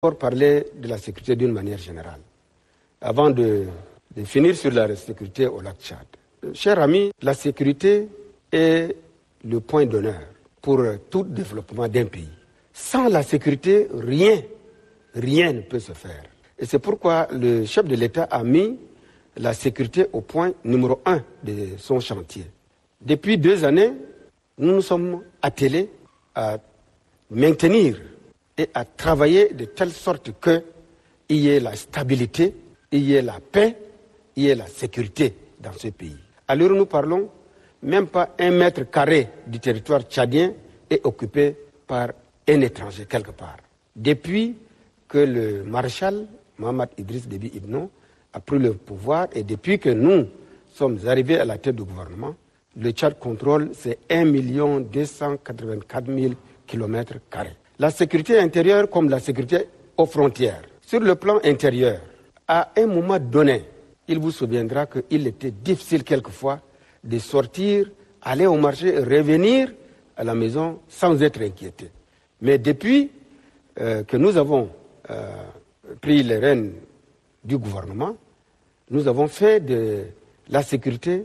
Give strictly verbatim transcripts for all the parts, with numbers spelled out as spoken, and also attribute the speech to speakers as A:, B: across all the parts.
A: Pour parler de la sécurité d'une manière générale, avant de, de finir sur la sécurité au lac Tchad. Chers amis, la sécurité est le point d'honneur pour tout développement d'un pays. Sans la sécurité, rien, rien ne peut se faire. Et c'est pourquoi le chef de l'État a mis la sécurité au point numéro un de son chantier. Depuis deux années, nous nous sommes attelés à maintenir et à travailler de telle sorte qu'il y ait la stabilité, il y ait la paix, il y ait la sécurité dans ce pays. À l'heure où nous parlons, même pas un mètre carré du territoire tchadien est occupé par un étranger quelque part. Depuis que le maréchal Mohamed Idriss Déby Itno a pris le pouvoir et depuis que nous sommes arrivés à la tête du gouvernement, le Tchad contrôle c'est un million deux cent quatre-vingt-quatre mille kilomètres carrés. La sécurité intérieure comme la sécurité aux frontières. Sur le plan intérieur, à un moment donné, il vous souviendra qu'il était difficile quelquefois de sortir, aller au marché et revenir à la maison sans être inquiété. Mais depuis euh, que nous avons euh, pris les rênes du gouvernement, nous avons fait de la sécurité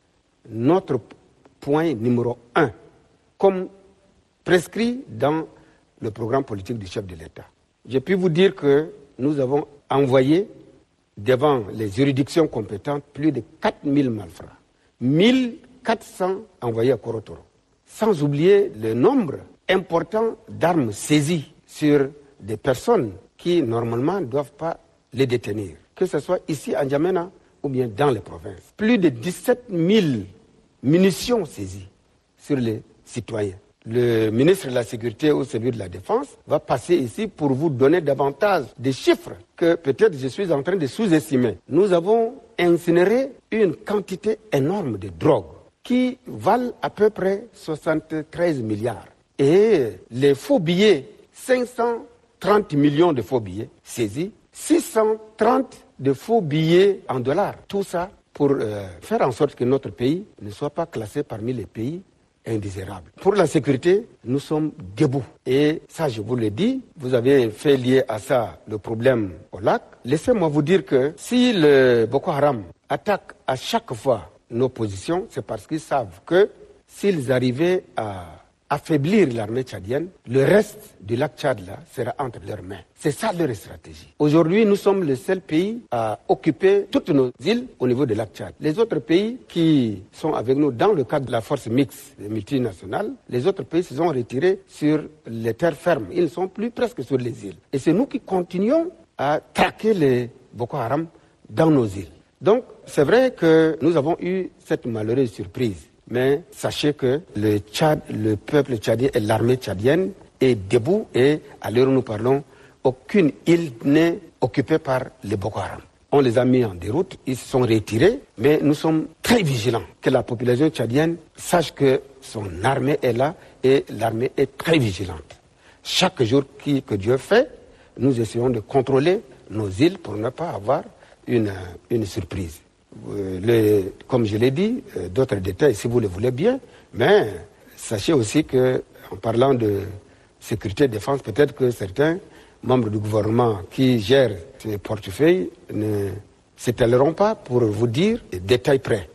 A: notre point numéro un, comme prescrit dans le programme politique du chef de l'État. J'ai pu vous dire que nous avons envoyé devant les juridictions compétentes plus de quatre mille malfrats, mille quatre cents envoyés à Korotoro, sans oublier le nombre important d'armes saisies sur des personnes qui normalement ne doivent pas les détenir, que ce soit ici à N'Djamena ou bien dans les provinces. Plus de dix-sept mille munitions saisies sur les citoyens. Le ministre de la Sécurité ou celui de la Défense va passer ici pour vous donner davantage de chiffres que peut-être je suis en train de sous-estimer. Nous avons incinéré une quantité énorme de drogue qui valent à peu près soixante-treize milliards. Et les faux billets, cinq cent trente millions de faux billets saisis, six cent trente de faux billets en dollars. Tout ça pour euh, faire en sorte que notre pays ne soit pas classé parmi les pays indésirables. Pour la sécurité, nous sommes debout. Et ça, je vous le dis, vous avez fait lier à ça le problème au lac. Laissez-moi vous dire que si le Boko Haram attaque à chaque fois nos positions, c'est parce qu'ils savent que s'ils arrivaient à affaiblir l'armée tchadienne, le reste du lac Tchad là sera entre leurs mains. C'est ça leur stratégie. Aujourd'hui, nous sommes le seul pays à occuper toutes nos îles au niveau du lac Tchad. Les autres pays qui sont avec nous dans le cadre de la force mixte multinationale, les autres pays se sont retirés sur les terres fermes. Ils ne sont plus presque sur les îles. Et c'est nous qui continuons à traquer les Boko Haram dans nos îles. Donc, c'est vrai que nous avons eu cette malheureuse surprise. Mais sachez que le Tchad, le peuple tchadien et l'armée tchadienne est debout et à l'heure où nous parlons, aucune île n'est occupée par les Boko Haram. On les a mis en déroute, ils se sont retirés, mais nous sommes très vigilants que la population tchadienne sache que son armée est là et l'armée est très vigilante. Chaque jour qui, que Dieu fait, nous essayons de contrôler nos îles pour ne pas avoir une, une surprise. Euh, le, comme je l'ai dit, euh, d'autres détails si vous le voulez bien, mais sachez aussi que en parlant de sécurité et défense, peut-être que certains membres du gouvernement qui gèrent ces portefeuilles ne s'étaleront pas pour vous dire des détails près.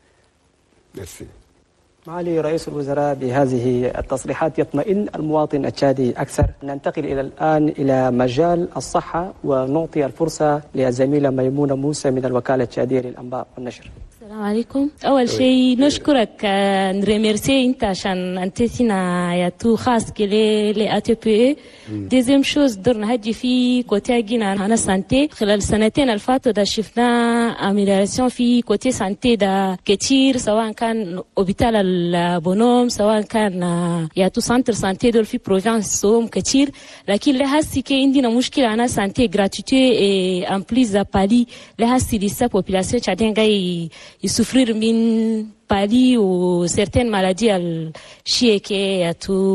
A: Merci.
B: معالي رئيس الوزراء بهذه التصريحات يطمئن المواطن التشادي أكثر. ننتقل إلى الآن إلى مجال الصحة ونعطي الفرصة للزميلة ميمونة موسى من الوكالة التشادية للأنباء والنشر.
C: السلام عليكم. أول شيء نشكرك نريميرسي أنت عشان أنتينا يا تو خاص كلي ل A T P E. ديزيم شوز درنا هدي في كوتي جينا هنا سانتي خلال السنتين اللي فاتوا ده شفنا أميلياريشن في كوتي سانتي ده كتير سواء كان أوبيتال البونوم سواء كان يا تو سنتر سانتي دول في بروفانس سوم كتير لكن لهاسي كي عندنا مشكلة أنا سانتي gratuité en plus de pali لهاسي لسه population تشادين جاي يسفرير من pali ou certaines maladies al chieke à tout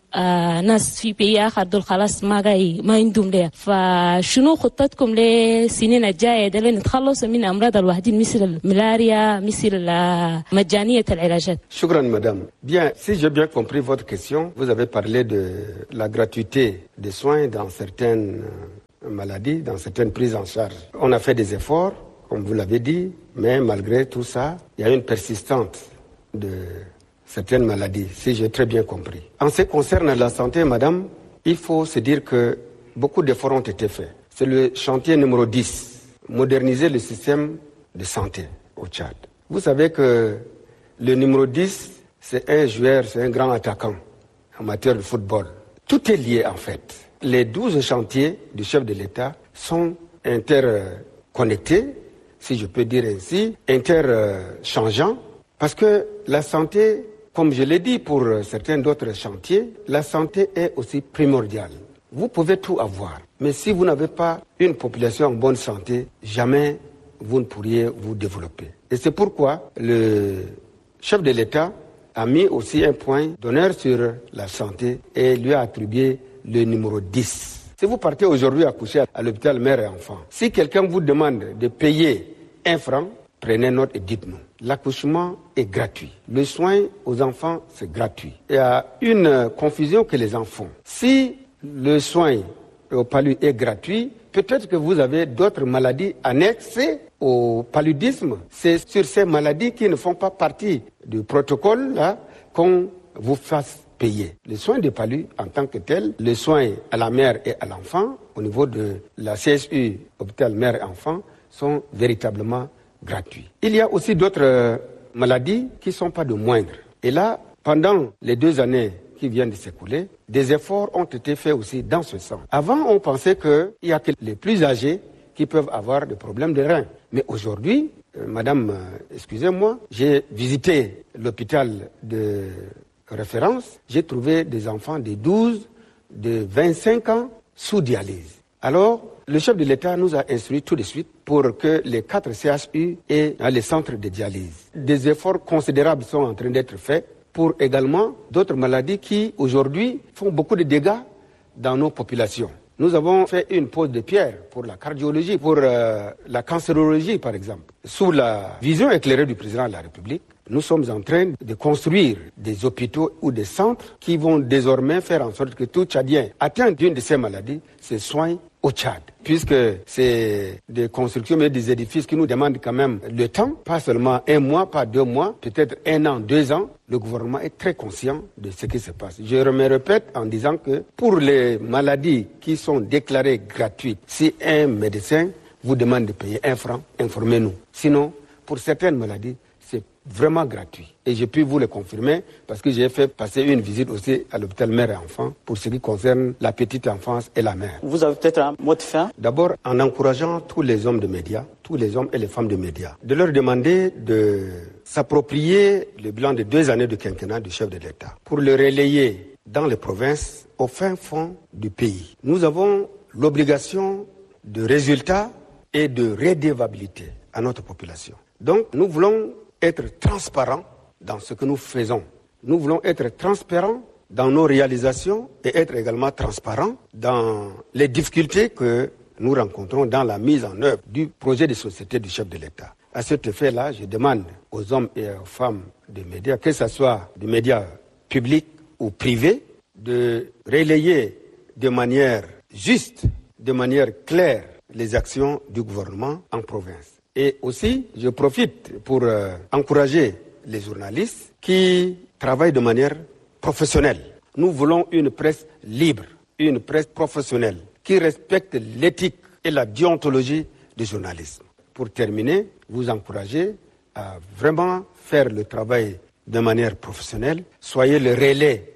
C: آه ناس في بي آخر دول خلاص ما جاي ما عندهم ليه. فشنو خطتكم للسنين الجاية ده لنتخلص من أمراض الواحدين مثل الملاريا مثل مجانية العلاجات؟
A: شكرا madame. Bien, si j'ai bien compris votre question, vous avez parlé de la gratuité des soins dans certaines maladies, dans certaines prises en charge. On a fait des efforts, comme vous l'avez dit, mais malgré tout ça, il y a une persistance de certaines maladies, si j'ai très bien compris. En ce qui concerne la santé, madame, il faut se dire que beaucoup d'efforts ont été faits. C'est le chantier numéro dix, moderniser le système de santé au Tchad. Vous savez que le numéro dix, c'est un joueur, c'est un grand attaquant en matière de football. Tout est lié en fait. Les douze chantiers du chef de l'État sont interconnectés, si je peux dire ainsi, interchangeants, parce que la santé, comme je l'ai dit pour certains d'autres chantiers, la santé est aussi primordiale. Vous pouvez tout avoir, mais si vous n'avez pas une population en bonne santé, jamais vous ne pourriez vous développer. Et c'est pourquoi le chef de l'État a mis aussi un point d'honneur sur la santé et lui a attribué le numéro dix. Si vous partez aujourd'hui accoucher à l'hôpital mère et enfant, si quelqu'un vous demande de payer un franc, prenez note et dites-nous. L'accouchement est gratuit. Le soin aux enfants, c'est gratuit. Il y a une confusion que les enfants font. Si le soin au palud est gratuit, peut-être que vous avez d'autres maladies annexes au paludisme. C'est sur ces maladies qui ne font pas partie du protocole là qu'on vous fasse payer. Les soins de palud en tant que tels, les soins à la mère et à l'enfant, au niveau de la C S U, hôpital mère et enfant, sont véritablement gratuits. Il y a aussi d'autres euh, maladies qui ne sont pas de moindre. Et là, pendant les deux années qui viennent de s'écouler, des efforts ont été faits aussi dans ce sens. Avant, on pensait qu'il y a que les plus âgés qui peuvent avoir des problèmes de reins. Mais aujourd'hui, euh, madame, euh, excusez-moi, j'ai visité l'hôpital de référence, j'ai trouvé des enfants de douze, de vingt-cinq ans sous dialyse. Alors, le chef de l'État nous a instruit tout de suite pour que les quatre C H U aient les centres de dialyse. Des efforts considérables sont en train d'être faits pour également d'autres maladies qui, aujourd'hui, font beaucoup de dégâts dans nos populations. Nous avons fait une pose de pierre pour la cardiologie, pour euh, la cancérologie, par exemple. Sous la vision éclairée du président de la République, nous sommes en train de construire des hôpitaux ou des centres qui vont désormais faire en sorte que tout Tchadien atteint d'une de ces maladies se soigne au Tchad. Puisque c'est des constructions, mais des édifices qui nous demandent quand même le temps, pas seulement un mois, pas deux mois, peut-être un an, deux ans. Le gouvernement est très conscient de ce qui se passe. Je me répète en disant que pour les maladies qui sont déclarées gratuites, si un médecin vous demande de payer un franc, informez-nous. Sinon, pour certaines maladies, c'est vraiment gratuit. Et je puis vous le confirmer parce que j'ai fait passer une visite aussi à l'hôpital mère et enfant pour ce qui concerne la petite enfance et la mère.
B: Vous avez peut-être un mot de fin?
A: D'abord, en encourageant tous les hommes de médias, tous les hommes et les femmes de médias, de leur demander de s'approprier le bilan de deux années de quinquennat du chef de l'État pour le relayer dans les provinces au fin fond du pays. Nous avons l'obligation de résultats et de redevabilité à notre population. Donc, nous voulons être transparents dans ce que nous faisons. Nous voulons être transparents dans nos réalisations et être également transparents dans les difficultés que nous rencontrons dans la mise en œuvre du projet de société du chef de l'État. À cet effet-là, je demande aux hommes et aux femmes des médias, que ce soit des médias publics ou privés, de relayer de manière juste, de manière claire, les actions du gouvernement en province. Et aussi, je profite pour euh, encourager les journalistes qui travaillent de manière professionnelle. Nous voulons une presse libre, une presse professionnelle qui respecte l'éthique et la déontologie du journalisme. Pour terminer, vous encourager à vraiment faire le travail de manière professionnelle. Soyez le relais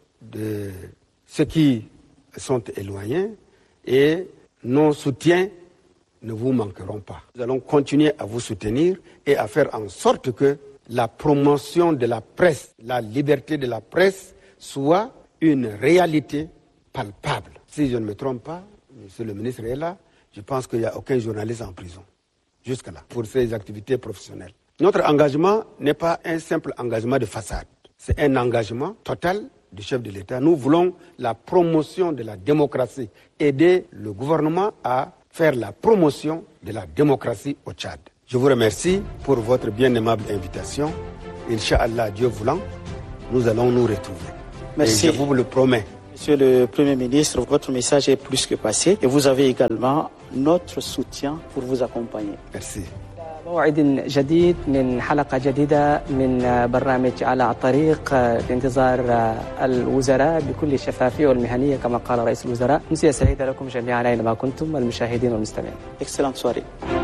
A: de ceux qui sont éloignés et nos soutiens ne vous manqueront pas. Nous allons continuer à vous soutenir et à faire en sorte que la promotion de la presse, la liberté de la presse soit une réalité palpable. Si je ne me trompe pas, monsieur le ministre est là, je pense qu'il n'y a aucun journaliste en prison, jusque là, pour ses activités professionnelles. Notre engagement n'est pas un simple engagement de façade. C'est un engagement total du chef de l'État. Nous voulons la promotion de la démocratie, aider le gouvernement à faire la promotion de la démocratie au Tchad. Je vous remercie pour votre bien aimable invitation. Inch'Allah, Dieu voulant, nous allons nous retrouver.
D: Merci.
A: Et je vous le promets.
D: Monsieur le Premier ministre, votre message est plus que passé et vous avez également notre soutien pour vous accompagner.
A: Merci.
B: موعد جديد من حلقة جديدة من برنامج على الطريق بانتظار الوزراء بكل شفافية والمهنية كما قال رئيس الوزراء. أمسية سعيدة لكم جميعا أينما كنتم المشاهدين والمستمعين.
D: Excellente soirée.